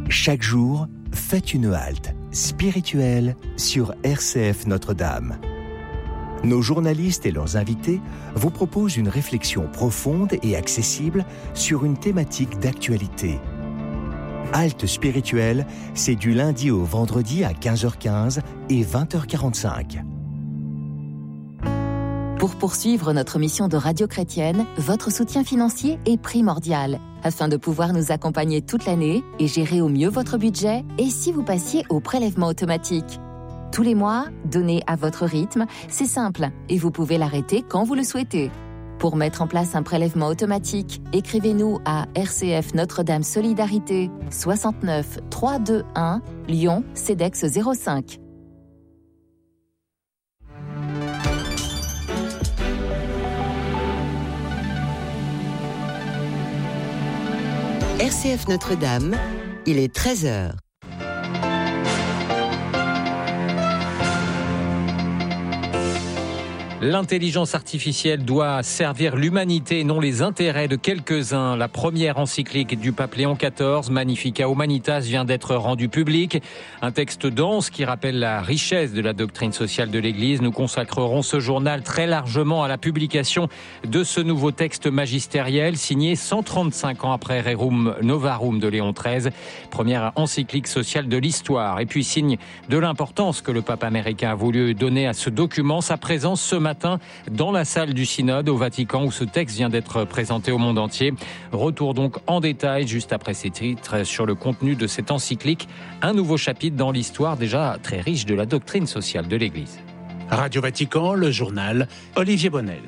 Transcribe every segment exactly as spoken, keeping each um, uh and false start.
Chaque jour, faites une halte spirituelle sur R C F Notre-Dame. Nos journalistes et leurs invités vous proposent une réflexion profonde et accessible sur une thématique d'actualité. Halte spirituelle, c'est du lundi au vendredi à quinze heures quinze et vingt heures quarante-cinq. Pour poursuivre notre mission de radio chrétienne, votre soutien financier est primordial afin de pouvoir nous accompagner toute l'année et gérer au mieux votre budget. Et si vous passiez au prélèvement automatique ? Tous les mois, donnez à votre rythme, c'est simple et vous pouvez l'arrêter quand vous le souhaitez. Pour mettre en place un prélèvement automatique, écrivez-nous à R C F Notre-Dame Solidarité soixante-neuf trois cent vingt-et-un Lyon CEDEX zéro cinq. R C F Notre-Dame, il est treize heures. L'intelligence artificielle doit servir l'humanité et non les intérêts de quelques-uns. La première encyclique du pape Léon quatorze, Magnificat Humanitas, vient d'être rendue publique. Un texte dense qui rappelle la richesse de la doctrine sociale de l'Église. Nous consacrerons ce journal très largement à la publication de ce nouveau texte magistériel signé cent trente-cinq ans après Rerum Novarum de Léon treize, première encyclique sociale de l'histoire. Et puis signe de l'importance que le pape américain a voulu donner à ce document, sa présence ce matin matin dans la salle du synode au Vatican où ce texte vient d'être présenté au monde entier. Retour donc en détail juste après ces titres sur le contenu de cette encyclique. Un nouveau chapitre dans l'histoire déjà très riche de la doctrine sociale de l'Église. Radio Vatican, le journal, Olivier Bonnel.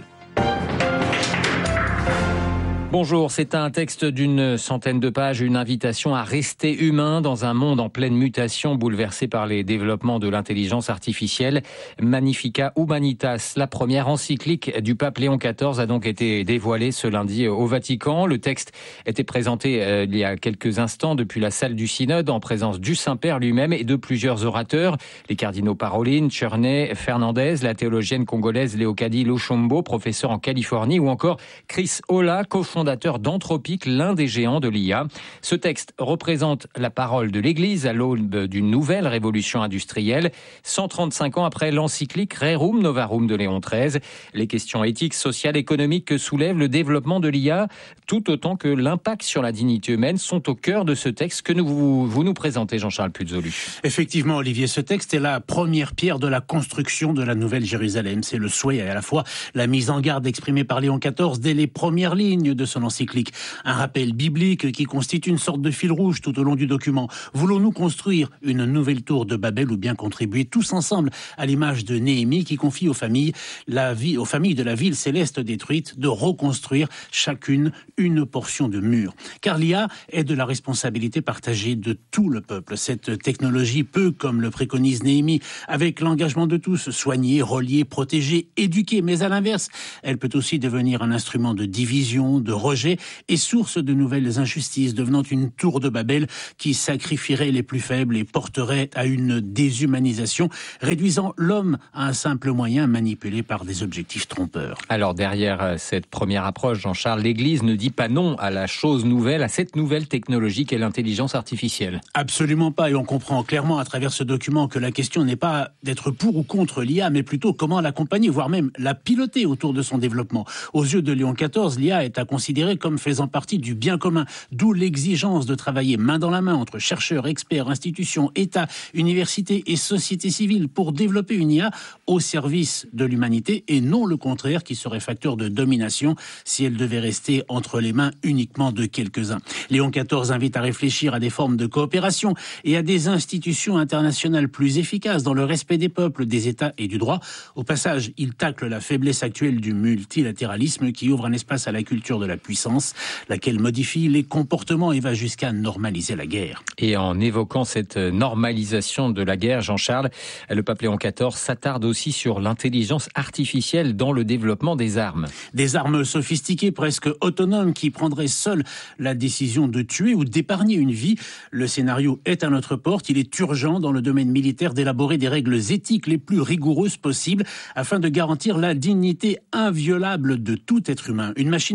Bonjour, c'est un texte d'une centaine de pages, une invitation à rester humain dans un monde en pleine mutation, bouleversé par les développements de l'intelligence artificielle. Magnificat Humanitas, la première encyclique du pape Léon quatorze, a donc été dévoilée ce lundi au Vatican. Le texte était présenté euh, il y a quelques instants depuis la salle du synode en présence du Saint-Père lui-même et de plusieurs orateurs. Les cardinaux Parolin, Cherney, Fernandez, la théologienne congolaise Leocadie Lochombo, professeure en Californie, ou encore Chris Olah, cofondateur fondateur d'Anthropic, l'un des géants de l'I A. Ce texte représente la parole de l'Église à l'aube d'une nouvelle révolution industrielle, cent trente-cinq ans après l'encyclique Rerum Novarum de Léon treize. Les questions éthiques, sociales, économiques que soulève le développement de l'I A, tout autant que l'impact sur la dignité humaine, sont au cœur de ce texte que nous, vous, vous nous présentez, Jean-Charles Puzolu. Effectivement, Olivier, ce texte est la première pierre de la construction de la Nouvelle Jérusalem. C'est le souhait et à la fois la mise en garde exprimée par Léon quatorze dès les premières lignes de son encyclique. Un rappel biblique qui constitue une sorte de fil rouge tout au long du document. Voulons-nous construire une nouvelle tour de Babel ou bien contribuer tous ensemble à l'image de Néhémie qui confie aux familles, la vie, aux familles de la ville céleste détruite de reconstruire chacune une portion de mur. Car l'I A est de la responsabilité partagée de tout le peuple. Cette technologie peut, comme le préconise Néhémie, avec l'engagement de tous, soigner, relier, protéger, éduquer. Mais à l'inverse, elle peut aussi devenir un instrument de division, de rejet et source de nouvelles injustices, devenant une tour de Babel qui sacrifierait les plus faibles et porterait à une déshumanisation, réduisant l'homme à un simple moyen manipulé par des objectifs trompeurs. Alors derrière cette première approche, Jean-Charles, l'Église ne dit pas non à la chose nouvelle, à cette nouvelle technologie qu'est l'intelligence artificielle. Absolument pas, et on comprend clairement à travers ce document que la question n'est pas d'être pour ou contre l'I A, mais plutôt comment l'accompagner, voire même la piloter autour de son développement. Aux yeux de Léon quatorze, l'I A est à considéré comme faisant partie du bien commun, d'où l'exigence de travailler main dans la main entre chercheurs, experts, institutions, États, universités et société civile pour développer une I A au service de l'humanité et non le contraire qui serait facteur de domination si elle devait rester entre les mains uniquement de quelques-uns. Léon quatorze invite à réfléchir à des formes de coopération et à des institutions internationales plus efficaces dans le respect des peuples, des États et du droit. Au passage, il tacle la faiblesse actuelle du multilatéralisme qui ouvre un espace à la culture de la puissance, laquelle modifie les comportements et va jusqu'à normaliser la guerre. Et en évoquant cette normalisation de la guerre, Jean-Charles, le pape Léon quatorze s'attarde aussi sur l'intelligence artificielle dans le développement des armes. Des armes sophistiquées, presque autonomes, qui prendraient seules la décision de tuer ou d'épargner une vie. Le scénario est à notre porte. Il est urgent dans le domaine militaire d'élaborer des règles éthiques les plus rigoureuses possibles afin de garantir la dignité inviolable de tout être humain. Une machine ne devrait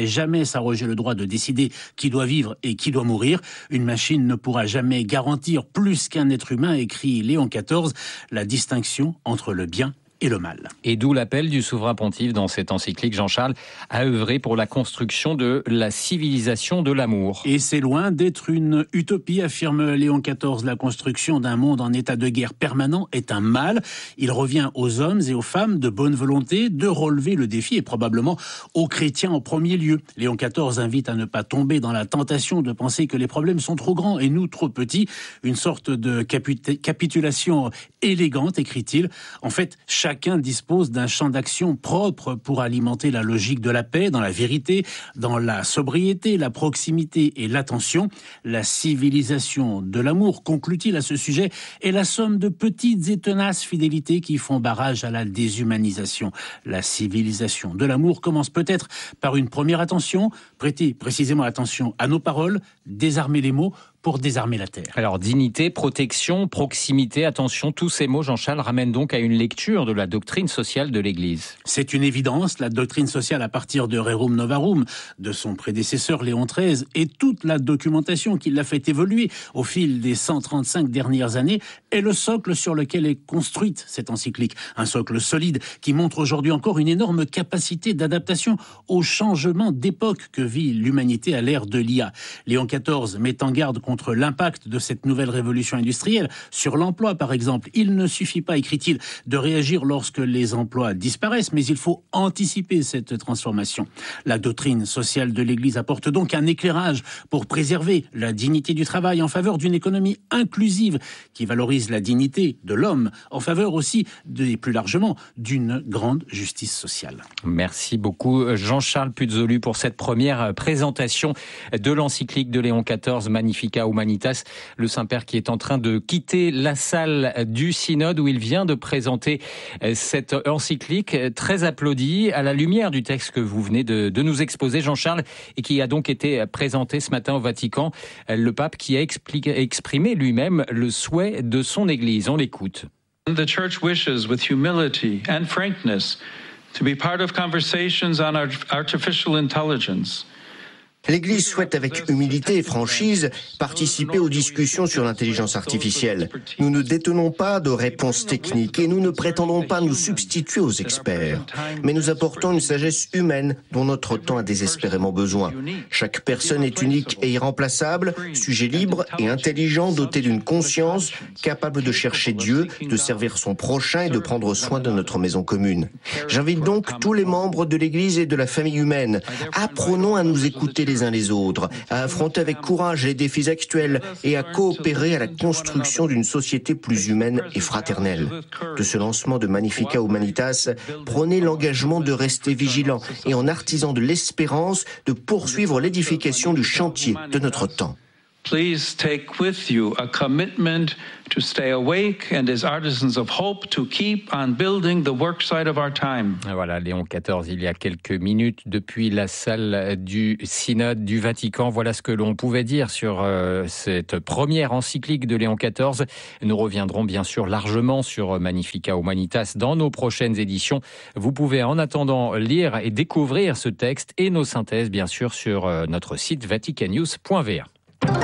pourrait jamais s'arroger le droit de décider qui doit vivre et qui doit mourir. Une machine ne pourra jamais garantir plus qu'un être humain, écrit Léon quatorze, la distinction entre le bien et le mal. Et d'où l'appel du souverain pontife dans cette encyclique, Jean-Charles, à œuvrer pour la construction de la civilisation de l'amour. Et c'est loin d'être une utopie, affirme Léon quatorze. La construction d'un monde en état de guerre permanent est un mal. Il revient aux hommes et aux femmes de bonne volonté de relever le défi, et probablement aux chrétiens en premier lieu. Léon quatorze invite à ne pas tomber dans la tentation de penser que les problèmes sont trop grands et nous trop petits. Une sorte de capit- capitulation élégante, écrit-il. En fait, chaque Chacun dispose d'un champ d'action propre pour alimenter la logique de la paix, dans la vérité, dans la sobriété, la proximité et l'attention. La civilisation de l'amour, conclut-il à ce sujet, est la somme de petites et tenaces fidélités qui font barrage à la déshumanisation. La civilisation de l'amour commence peut-être par une première attention, prêter précisément attention à nos paroles, désarmer les mots, pour désarmer la terre. Alors, dignité, protection, proximité, attention, tous ces mots, Jean-Charles, ramènent donc à une lecture de la doctrine sociale de l'Église. C'est une évidence, la doctrine sociale à partir de Rerum Novarum, de son prédécesseur Léon treize, et toute la documentation qui l'a fait évoluer au fil des cent trente-cinq dernières années, est le socle sur lequel est construite cette encyclique. Un socle solide qui montre aujourd'hui encore une énorme capacité d'adaptation aux changements d'époque que vit l'humanité à l'ère de l'I A. Léon quatorze met en garde contre contre l'impact de cette nouvelle révolution industrielle sur l'emploi, par exemple. Il ne suffit pas, écrit-il, de réagir lorsque les emplois disparaissent, mais il faut anticiper cette transformation. La doctrine sociale de l'Église apporte donc un éclairage pour préserver la dignité du travail en faveur d'une économie inclusive qui valorise la dignité de l'homme, en faveur aussi, et plus largement, d'une grande justice sociale. Merci beaucoup Jean-Charles Puzolu pour cette première présentation de l'encyclique de Léon quatorze, Magnificat Humanitas, le Saint-Père qui est en train de quitter la salle du synode où il vient de présenter cette encyclique très applaudie à la lumière du texte que vous venez de, de nous exposer, Jean-Charles, et qui a donc été présenté ce matin au Vatican. Le pape qui a expliqué, exprimé lui-même le souhait de son Église. On l'écoute. The Church wishes with humility and frankness to be part of conversations on artificial intelligence. L'Église souhaite avec humilité et franchise participer aux discussions sur l'intelligence artificielle. Nous ne détenons pas de réponses techniques et nous ne prétendons pas nous substituer aux experts. Mais nous apportons une sagesse humaine dont notre temps a désespérément besoin. Chaque personne est unique et irremplaçable, sujet libre et intelligent, doté d'une conscience, capable de chercher Dieu, de servir son prochain et de prendre soin de notre maison commune. J'invite donc tous les membres de l'Église et de la famille humaine. Apprenons à nous écouter les les uns les autres, à affronter avec courage les défis actuels et à coopérer à la construction d'une société plus humaine et fraternelle. De ce lancement de Magnificat Humanitas, prenez l'engagement de rester vigilant et en artisan de l'espérance de poursuivre l'édification du chantier de notre temps. Please take with you a commitment to stay awake and as artisans of hope to keep on building the worksite of our time. Voilà, Léon quatorze, il y a quelques minutes depuis la salle du synode du Vatican. Voilà ce que l'on pouvait dire sur euh, cette première encyclique de Léon quatorze. Nous reviendrons bien sûr largement sur Magnificat Humanitas dans nos prochaines éditions. Vous pouvez en attendant lire et découvrir ce texte et nos synthèses bien sûr sur euh, notre site vaticannews point v a.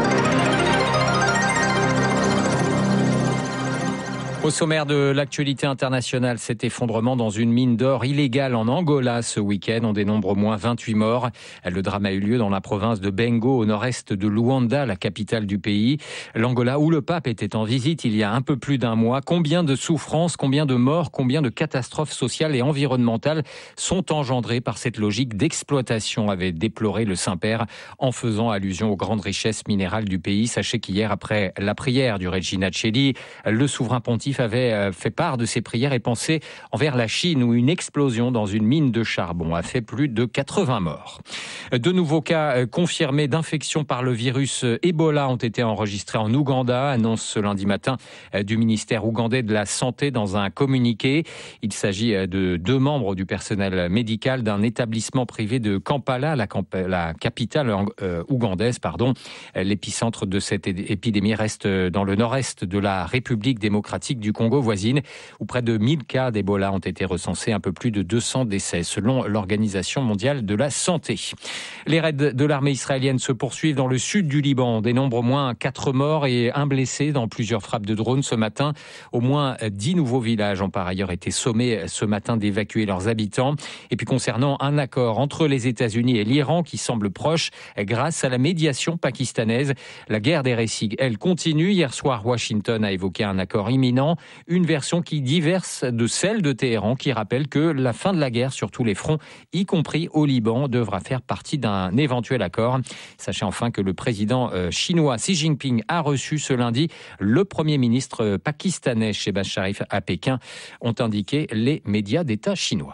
Au sommaire de l'actualité internationale, cet effondrement dans une mine d'or illégale en Angola ce week-end. On dénombre au moins vingt-huit morts. Le drame a eu lieu dans la province de Bengo, au nord-est de Luanda, la capitale du pays. L'Angola où le pape était en visite il y a un peu plus d'un mois. Combien de souffrances, combien de morts, combien de catastrophes sociales et environnementales sont engendrées par cette logique d'exploitation, avait déploré le Saint-Père en faisant allusion aux grandes richesses minérales du pays. Sachez qu'hier, après la prière du Regina Coeli, le souverain pontife avait fait part de ses prières et pensées envers la Chine où une explosion dans une mine de charbon a fait plus de quatre-vingts morts. De nouveaux cas confirmés d'infection par le virus Ebola ont été enregistrés en Ouganda, annonce ce lundi matin du ministère ougandais de la Santé dans un communiqué. Il s'agit de deux membres du personnel médical d'un établissement privé de Kampala, la, camp- la capitale euh, ougandaise. Pardon. L'épicentre de cette épidémie reste dans le nord-est de la République démocratique République du Congo voisine, où près de mille cas d'Ebola ont été recensés, un peu plus de deux cents décès, selon l'Organisation mondiale de la santé. Les raids de l'armée israélienne se poursuivent dans le sud du Liban. On dénombre au moins quatre morts et un blessé dans plusieurs frappes de drones ce matin. Au moins dix nouveaux villages ont par ailleurs été sommés ce matin d'évacuer leurs habitants. Et puis concernant un accord entre les États-Unis et l'Iran qui semble proche grâce à la médiation pakistanaise, la guerre des récits, elle continue. Hier soir, Washington a évoqué un accord imminent, une version qui diverse de celle de Téhéran qui rappelle que la fin de la guerre sur tous les fronts, y compris au Liban, devra faire partie d'un éventuel accord. Sachez enfin que le président chinois Xi Jinping a reçu ce lundi le premier ministre pakistanais Shehbaz Sharif à Pékin, ont indiqué les médias d'État chinois.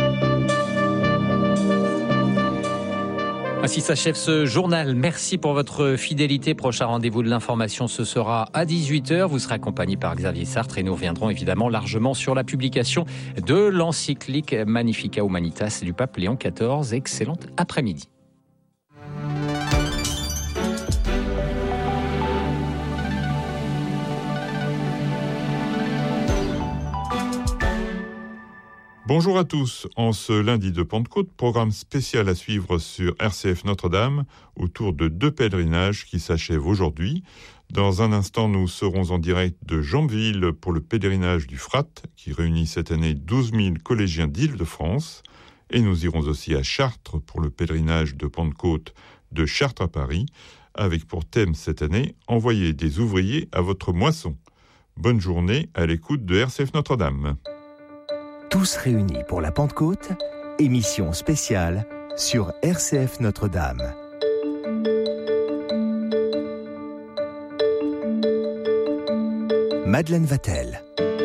Ainsi s'achève ce journal. Merci pour votre fidélité. Prochain rendez-vous de l'information, ce sera à dix-huit heures. Vous serez accompagné par Xavier Sartre et nous reviendrons évidemment largement sur la publication de l'encyclique Magnificat Humanitas du pape Léon quatorze. Excellent après-midi. Bonjour à tous. En ce lundi de Pentecôte, programme spécial à suivre sur R C F Notre-Dame autour de deux pèlerinages qui s'achèvent aujourd'hui. Dans un instant, nous serons en direct de Jambeville pour le pèlerinage du Frat qui réunit cette année douze mille collégiens d'Île-de-France. Et nous irons aussi à Chartres pour le pèlerinage de Pentecôte de Chartres à Paris avec pour thème cette année « Envoyer des ouvriers à votre moisson ». Bonne journée à l'écoute de R C F Notre-Dame. Tous réunis pour la Pentecôte, émission spéciale sur R C F Notre-Dame. Madeleine Vatel.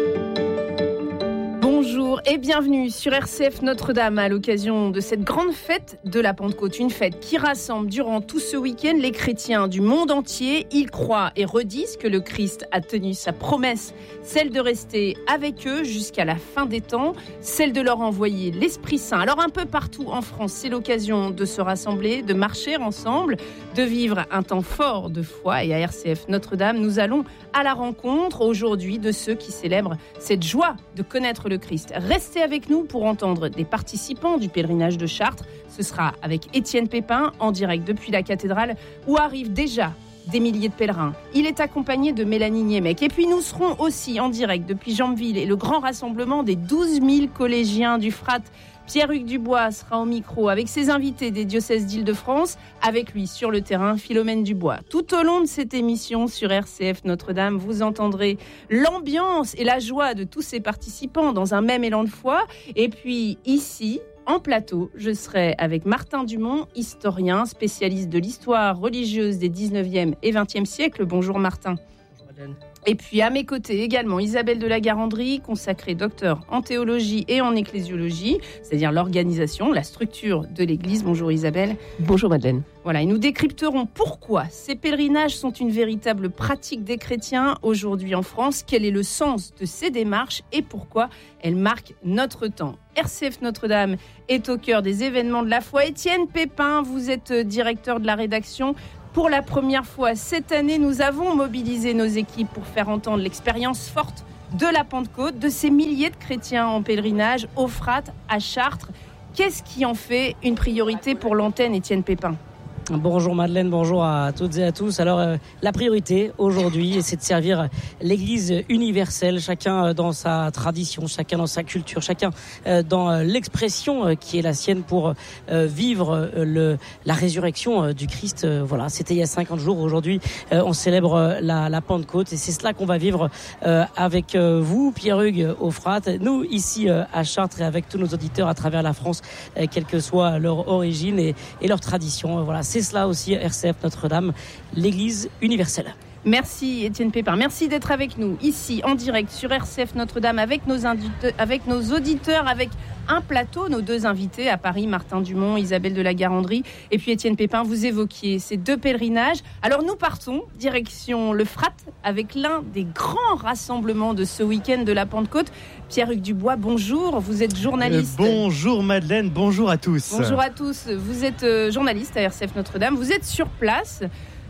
Bonjour et bienvenue sur R C F Notre-Dame à l'occasion de cette grande fête de la Pentecôte. Une fête qui rassemble durant tout ce week-end les chrétiens du monde entier. Ils croient et redisent que le Christ a tenu sa promesse, celle de rester avec eux jusqu'à la fin des temps, celle de leur envoyer l'Esprit Saint. Alors un peu partout en France, c'est l'occasion de se rassembler, de marcher ensemble, de vivre un temps fort de foi. Et à R C F Notre-Dame, nous allons à la rencontre aujourd'hui de ceux qui célèbrent cette joie de connaître le Christ. Restez avec nous pour entendre des participants du pèlerinage de Chartres. Ce sera avec Étienne Pépin en direct depuis la cathédrale où arrivent déjà des milliers de pèlerins. Il est accompagné de Mélanie Niemec. Et puis nous serons aussi en direct depuis Jambeville et le grand rassemblement des douze mille collégiens du Frat. Pierre-Hugues Dubois sera au micro avec ses invités des diocèses d'Île-de-France. Avec lui sur le terrain, Philomène Dubois. Tout au long de cette émission sur R C F Notre-Dame, vous entendrez l'ambiance et la joie de tous ces participants dans un même élan de foi. Et puis ici, en plateau, je serai avec Martin Dumont, historien, spécialiste de l'histoire religieuse des dix-neuvième et vingtième siècles. Bonjour Martin. Bonjour Madeleine. Et puis à mes côtés également Isabelle de la Garandrie, consacrée docteur en théologie et en ecclésiologie, c'est-à-dire l'organisation, la structure de l'Église. Bonjour Isabelle. Bonjour Madeleine. Voilà, et nous décrypterons pourquoi ces pèlerinages sont une véritable pratique des chrétiens aujourd'hui en France, quel est le sens de ces démarches et pourquoi elles marquent notre temps. R C F Notre-Dame est au cœur des événements de la foi. Étienne Pépin, vous êtes directeur de la rédaction. Pour la première fois cette année, nous avons mobilisé nos équipes pour faire entendre l'expérience forte de la Pentecôte, de ces milliers de chrétiens en pèlerinage au Frat, à Chartres. Qu'est-ce qui en fait une priorité pour l'antenne, Étienne Pépin ? Bonjour Madeleine, bonjour à toutes et à tous. Alors euh, la priorité aujourd'hui, c'est de servir l'Église universelle, chacun dans sa tradition, chacun dans sa culture, chacun euh, dans euh, l'expression euh, qui est la sienne pour euh, vivre euh, le, la résurrection euh, du Christ. Euh, voilà, c'était il y a cinquante jours. Aujourd'hui, euh, on célèbre euh, la, la Pentecôte et c'est cela qu'on va vivre euh, avec euh, vous, Pierre-Hugues au Frat, nous ici euh, à Chartres et avec tous nos auditeurs à travers la France, euh, quelle que soit leur origine et, et leur tradition. Euh, voilà. C'est cela aussi, R C F Notre-Dame, l'Église universelle. Merci Étienne Pépin, merci d'être avec nous ici en direct sur R C F Notre-Dame avec nos, indite- avec nos auditeurs, avec un plateau, nos deux invités à Paris, Martin Dumont, Isabelle de la Garandrie et puis Étienne Pépin, vous évoquiez ces deux pèlerinages. Alors nous partons direction le Frat avec l'un des grands rassemblements de ce week-end de la Pentecôte. Pierre-Hugues Dubois, bonjour, vous êtes journaliste. Euh, bonjour Madeleine, bonjour à tous. Bonjour à tous, vous êtes euh, journaliste à R C F Notre-Dame, vous êtes sur place.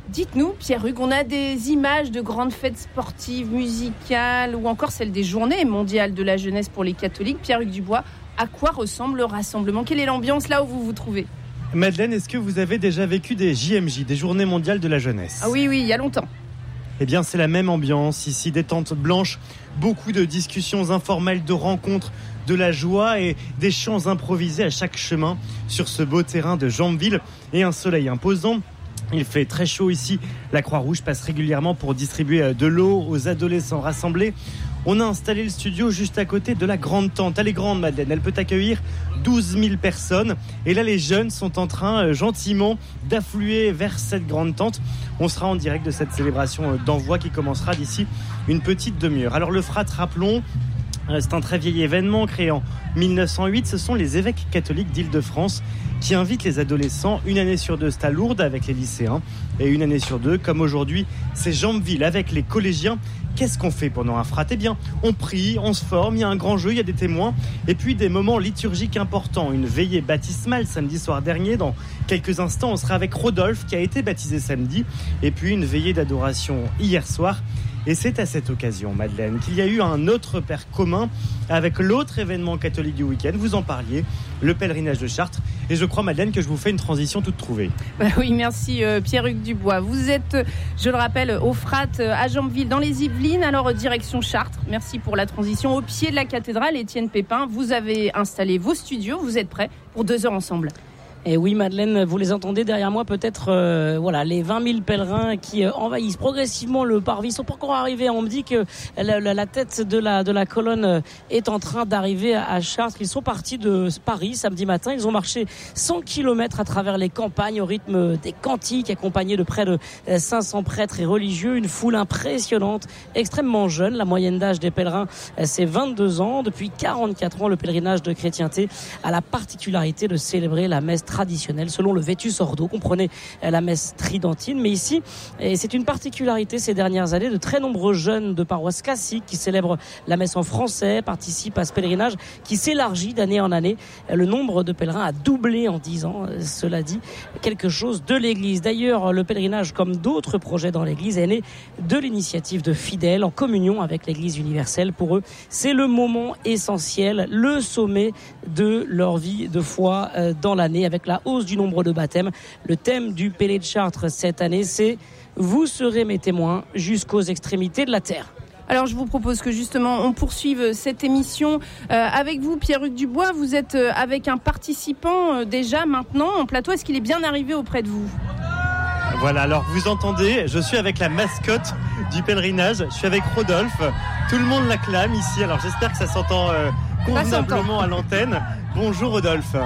Dites-nous, Pierre-Hugues, on a des images de grandes fêtes sportives, musicales ou encore celles des journées mondiales de la jeunesse pour les catholiques. Pierre-Hugues Dubois, à quoi ressemble le rassemblement ? Quelle est l'ambiance là où vous vous trouvez ? Madeleine, est-ce que vous avez déjà vécu des J M J, des journées mondiales de la jeunesse ? Ah oui, oui, il y a longtemps. Eh bien, c'est la même ambiance ici, des tentes blanches, beaucoup de discussions informelles, de rencontres, de la joie et des chants improvisés à chaque chemin sur ce beau terrain de Jambeville et un soleil imposant. Il fait très chaud ici. La Croix-Rouge passe régulièrement pour distribuer de l'eau aux adolescents rassemblés. On a installé le studio juste à côté de la grande tente. Elle est grande, Madeleine. Elle peut accueillir douze mille personnes. Et là, les jeunes sont en train, euh, gentiment, d'affluer vers cette grande tente. On sera en direct de cette célébration d'envoi qui commencera d'ici une petite demi-heure. Alors, le F R A T, rappelons, c'est un très vieil événement créé en mille neuf cent huit. Ce sont les évêques catholiques d'Île-de-France qui invitent les adolescents une année sur deux. C'est à Lourdes avec les lycéens et une année sur deux, comme aujourd'hui, c'est Jambeville avec les collégiens. Qu'est-ce qu'on fait pendant un F R A T ? Eh bien, on prie, on se forme, il y a un grand jeu, il y a des témoins et puis des moments liturgiques importants. Une veillée baptismale samedi soir dernier. Dans quelques instants, on sera avec Rodolphe qui a été baptisé samedi et puis une veillée d'adoration hier soir. Et c'est à cette occasion, Madeleine, qu'il y a eu un autre père commun avec l'autre événement catholique du week-end. Vous en parliez, le pèlerinage de Chartres. Et je crois, Madeleine, que je vous fais une transition toute trouvée. Bah oui, merci euh, Pierre-Hugues Dubois. Vous êtes, je le rappelle, au F R A T à Jambeville dans les Yvelines, alors direction Chartres. Merci pour la transition. Au pied de la cathédrale, Étienne Pépin, vous avez installé vos studios. Vous êtes prêts pour deux heures ensemble ? Et oui, Madeleine, vous les entendez derrière moi, peut-être euh, voilà, les vingt mille pèlerins qui euh, envahissent progressivement le parvis. Ils sont pas encore arrivés. On me dit que la, la, la tête de la, de la colonne est en train d'arriver à, à Chartres. Ils sont partis de Paris samedi matin. Ils ont marché cent kilomètres à travers les campagnes au rythme des cantiques, accompagnés de près de cinq cents prêtres et religieux. Une foule impressionnante, extrêmement jeune. La moyenne d'âge des pèlerins, c'est vingt-deux ans. Depuis quarante-quatre ans, le pèlerinage de chrétienté a la particularité de célébrer la messe traditionnelle selon le Vetus Ordo. Comprenez la messe tridentine. Mais ici, et c'est une particularité ces dernières années, de très nombreux jeunes de paroisses classiques qui célèbrent la messe en français participent à ce pèlerinage qui s'élargit d'année en année. Le nombre de pèlerins a doublé en dix ans. Cela dit quelque chose de l'Église. D'ailleurs, le pèlerinage, comme d'autres projets dans l'Église, est né de l'initiative de fidèles en communion avec l'Église universelle. Pour eux, c'est le moment essentiel, le sommet de leur vie de foi dans l'année, avec la hausse du nombre de baptêmes. Le thème du Pélé de Chartres cette année, c'est « Vous serez mes témoins jusqu'aux extrémités de la terre ». Alors je vous propose que justement on poursuive cette émission euh, avec vous, Pierre-Hugues Dubois. Vous êtes euh, avec un participant euh, déjà maintenant en plateau. Est-ce qu'il est bien arrivé auprès de vous ? Voilà, alors vous entendez, je suis avec la mascotte du pèlerinage, je suis avec Rodolphe. Tout le monde l'acclame ici, alors j'espère que ça s'entend euh, convenablement à l'antenne. Bonjour Rodolphe.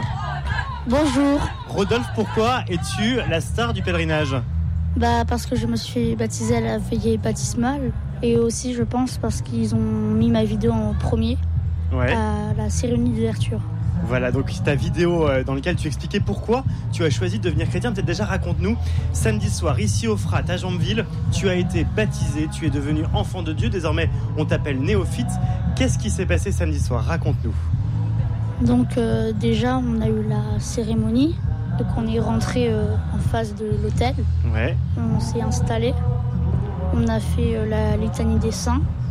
Bonjour. Rodolphe, pourquoi es-tu la star du pèlerinage ? Bah parce que je me suis baptisé à la veillée baptismale et aussi je pense parce qu'ils ont mis ma vidéo en premier ouais. à la cérémonie d'ouverture. Voilà, donc ta vidéo dans laquelle tu expliquais pourquoi tu as choisi de devenir chrétien. Peut-être déjà raconte-nous, samedi soir ici au F R A T à Jambeville, tu as été baptisé, tu es devenu enfant de Dieu, désormais on t'appelle néophyte. Qu'est-ce qui s'est passé samedi soir ? Raconte-nous. Donc euh, déjà on a eu la cérémonie, donc on est rentré euh, en face de l'hôtel, ouais. On s'est installé, on a fait euh, la litanie des saints,